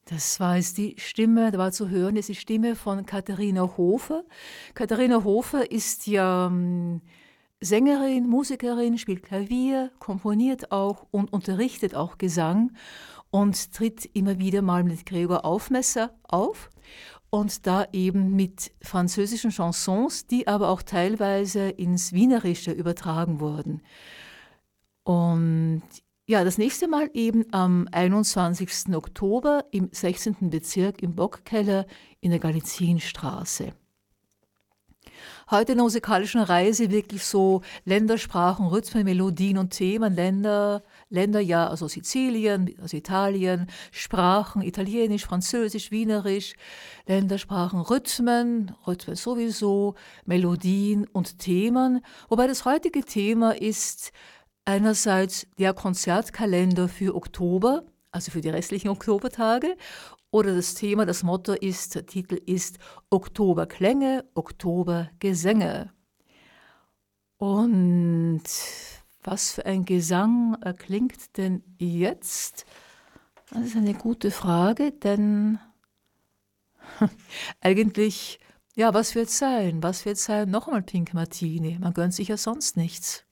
Das war jetzt die Stimme, da war zu hören, ist die Stimme von Katharina Hofer. Katharina Hofer ist ja Sängerin, Musikerin, spielt Klavier, komponiert auch und unterrichtet auch Gesang und tritt immer wieder mal mit Gregor Aufmesser auf und da eben mit französischen Chansons, die aber auch teilweise ins Wienerische übertragen wurden. Und ja, das nächste Mal eben am 21. Oktober im 16. Bezirk im Bockkeller in der Galizienstraße. Heute in der musikalischen Reise wirklich so Ländersprachen, Rhythmen, Melodien und Themen, Länder ja, also Sizilien, also Italien, Sprachen, Italienisch, Französisch, Wienerisch, Ländersprachen, Rhythmen sowieso, Melodien und Themen. Wobei das heutige Thema ist einerseits der Konzertkalender für Oktober, also für die restlichen Oktobertage, oder das Thema, das Motto ist, der Titel ist Oktoberklänge, Oktobergesänge. Und was für ein Gesang erklingt denn jetzt? Das ist eine gute Frage, denn eigentlich, ja, was wird sein? Was wird sein? Nochmal Pink Martini. Man gönnt sich ja sonst nichts.